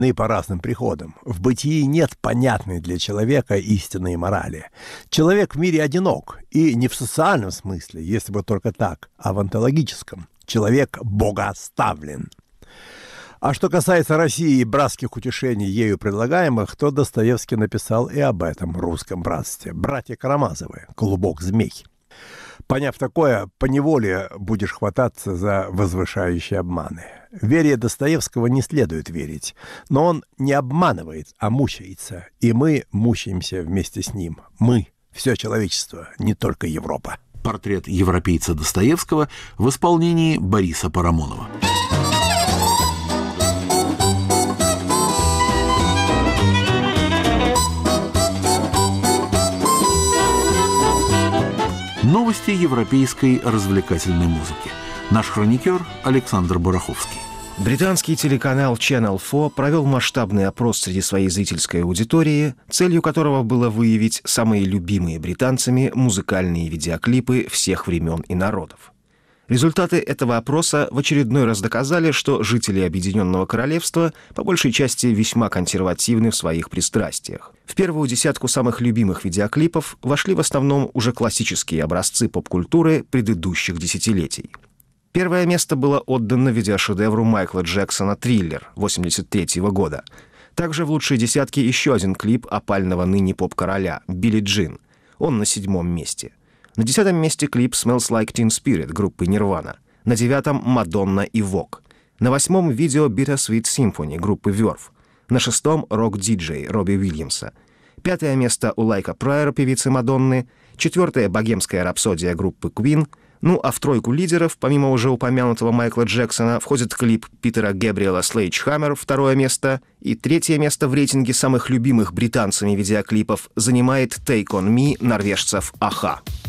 и по разным приходам. В бытии нет понятной для человека истинной морали. Человек в мире одинок, и не в социальном смысле, если бы только так, а в онтологическом. Человек богооставлен. А что касается России и братских утешений, ею предлагаемых, то Достоевский написал и об этом русском братстве. «Братья Карамазовы. Клубок змей». Поняв такое, поневоле будешь хвататься за возвышающие обманы. Вере Достоевского не следует верить, но он не обманывает, а мучается, и мы мучаемся вместе с ним. Мы, все человечество, не только Европа. Портрет европейца Достоевского в исполнении Бориса Парамонова. Новости европейской развлекательной музыки. Наш хроникер Александр Бараховский. Британский телеканал Channel 4 провел масштабный опрос среди своей зрительской аудитории, целью которого было выявить самые любимые британцами музыкальные видеоклипы всех времен и народов. Результаты этого опроса в очередной раз доказали, что жители Объединенного Королевства по большей части весьма консервативны в своих пристрастиях. В первую десятку самых любимых видеоклипов вошли в основном уже классические образцы поп-культуры предыдущих десятилетий. Первое место было отдано видеошедевру Майкла Джексона «Триллер» 1983 года. Также в лучшей десятке еще один клип опального ныне поп-короля «Билли Джин». Он на 7-м месте. На 10-м месте клип «Smells Like Teen Spirit» группы Nirvana. На 9-м «Мадонна» и «Вог». На 8-м видео «Bittersweet Symphony» группы Verve. На 6-м «Рок-диджей» Робби Уильямса. 5-е место у Лайка Прайера, певицы Мадонны. 4-е «Богемская рапсодия» группы Queen. Ну а в тройку лидеров, помимо уже упомянутого Майкла Джексона, входит клип Питера Гэбриэла «Sledgehammer», 2-е место. И 3-е место в рейтинге самых любимых британцами видеоклипов занимает «Take on Me» норвежцев Аха.